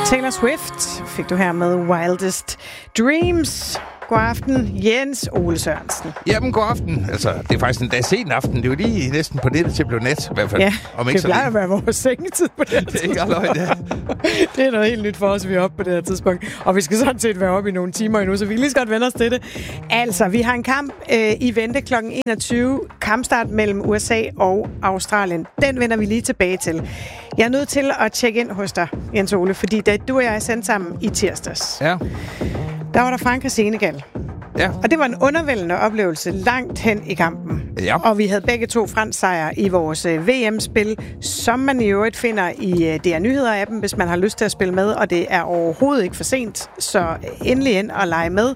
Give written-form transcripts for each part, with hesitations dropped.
Taylor Swift fik du her med Wildest Dreams. God aften, Jens Ole Sørensen. Jamen, god aften. Altså, det er faktisk en dag sen aften. Det er jo lige næsten på nettet til at blive nat, i hvert fald. Ja, om ikke det plejer at være vores sengetid på det det er ikke løgn, ja. Det er noget helt nyt for os, vi er oppe på det her tidspunkt. Og vi skal sådan set være oppe i nogle timer endnu, så vi kan lige så godt vende os til det. Altså, vi har en kamp i vente kl. 21. Kampstart mellem USA og Australien. Den vender vi lige tilbage til. Jeg er nødt til at tjekke ind hos dig, Jens Ole, fordi da du og jeg er sendt sammen i tirsdags, Ja. der var der Frankrig-Senegal. Ja. Og det var en undervældende oplevelse langt hen i kampen. Ja. Og vi havde begge to fransk sejr i vores VM-spil, som man i øvrigt finder i DR Nyheder-appen, hvis man har lyst til at spille med, og det er overhovedet ikke for sent, så endelig ind og lege med.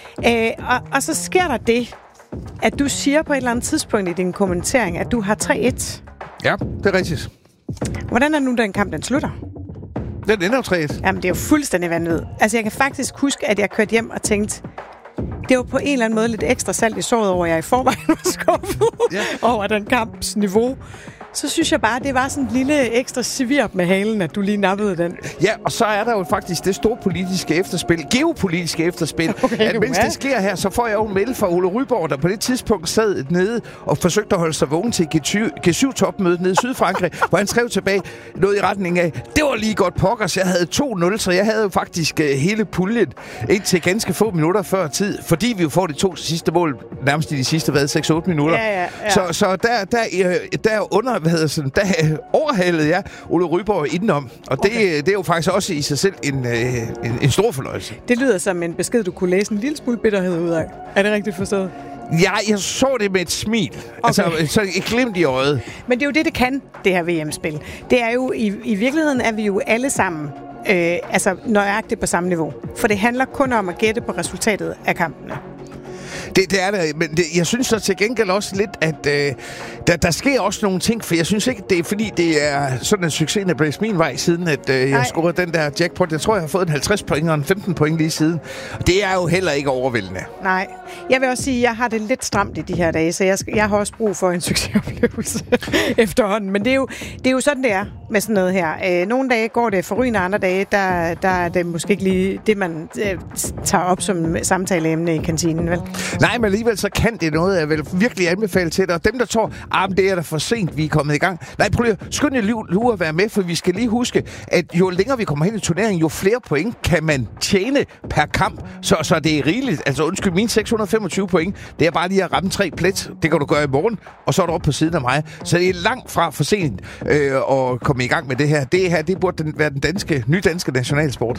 Og så sker der det, at du siger på et eller andet tidspunkt i din kommentering, at du har 3-1. Ja, det er rigtigt. Hvordan er nu, den kamp den slutter? Den ender jo 3-1. Jamen, det er jo fuldstændig vanvittigt. Altså, jeg kan faktisk huske, at jeg kørte hjem og tænkte, det var på en eller anden måde lidt ekstra salt i såret over, at jeg i forvejen var skuffet over den kamps niveau. Så synes jeg bare, det var sådan en lille ekstra svirp med halen, at du lige nappede den. Ja, og så er der jo faktisk det store politiske efterspil, geopolitiske efterspil, at mens det sker her, så får jeg jo en mail fra Ole Ryborg, der på det tidspunkt sad nede og forsøgte at holde sig vågen til G7-topmødet nede i Sydfrankrig, hvor han skrev tilbage noget i retning af, det var lige godt pokkers, jeg havde 2-0, så jeg havde jo faktisk hele puljen indtil ganske få minutter før tid, fordi vi jo får de 2 sidste mål nærmest i de sidste 6-8 minutter. Ja. Så der overhalede jeg Ole Ryborg indenom. Og det er jo faktisk også i sig selv en stor fornøjelse. Det lyder som en besked, du kunne læse en lille smule bitterhed ud af. Er det rigtigt forstået? Ja, jeg så det med et smil. Okay. Altså, så et glimt i øjet. Men det er jo det kan, det her VM-spil. Det er jo, i virkeligheden er vi jo alle sammen nøjagtigt på samme niveau. For det handler kun om at gætte på resultatet af kampene. Det er det, men jeg synes så til gengæld også lidt, at der sker også nogle ting, for jeg synes ikke, det er fordi, det er sådan en succes, der blev min vej, siden at jeg scorede den der jackpot. Jeg tror, jeg har fået en 50 point og en 15 point lige siden. Det er jo heller ikke overvældende. Nej. Jeg vil også sige, at jeg har det lidt stramt i de her dage, så jeg har også brug for en succesoplevelse efterhånden. Men det er jo sådan, det er med sådan noget her. Nogle dage går det forrygende, andre dage, der er det måske ikke lige det, man tager op som samtaleemne i kantinen, vel? Nej, men alligevel så kan det noget, jeg vil virkelig anbefale til dig. Og dem, der tror, det er da for sent, vi er kommet i gang. Nej, prøv lige skynd jer lure at være med, for vi skal lige huske, at jo længere vi kommer hen i turneringen, jo flere point kan man tjene per kamp. Så det er rigeligt. Altså undskyld, mine 625 point, det er bare lige at ramme 3 plet. Det kan du gøre i morgen, og så er du oppe på siden af mig. Så det er langt fra for sent at komme i gang med det her. Det burde være den nydanske nationalsport.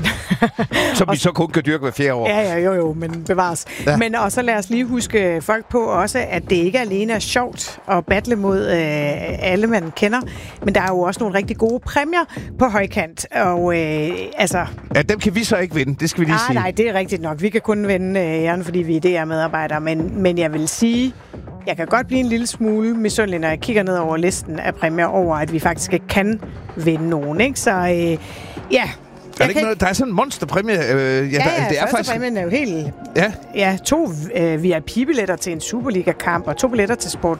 Som vi så kun kan dyrke hver 4 år. Ja, men bevares. Ja. Men og så lad os lige huske folk på også, at det ikke alene er sjovt at battle mod alle, man kender, men der er jo også nogle rigtig gode præmier på højkant. Og Ja, dem kan vi så ikke vinde, det skal vi lige sige. Nej, det er rigtigt nok. Vi kan kun vinde æren, fordi vi er DR-medarbejdere, men jeg vil sige, jeg kan godt blive en lille smule misundelig, når jeg kigger ned over listen af præmier over, at vi faktisk ikke kan vinde nogen, ikke? Så ja... Er det ikke noget, der er sådan en monsterpræmie? Det er faktisk præmien er jo helt... Ja, 2 VIP-billetter til en Superliga-kamp, og 2 billetter til Sport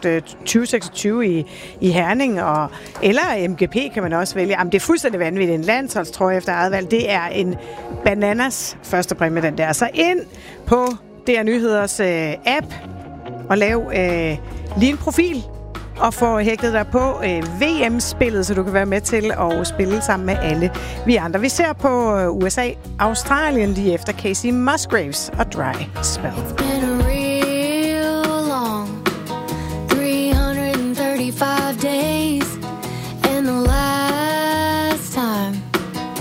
2026 i Herning, eller MGP kan man også vælge. Jamen, det er fuldstændig vanvittigt. En landsholdstrøje efter eget valg, det er en bananas første præmie, den der. Så ind på DR Nyheders app og lav lige en profil, og få hægtet dig på VM-spillet, så du kan være med til at spille sammen med alle vi andre. Vi ser på USA, Australien lige efter Casey Musgraves og Dry Spell.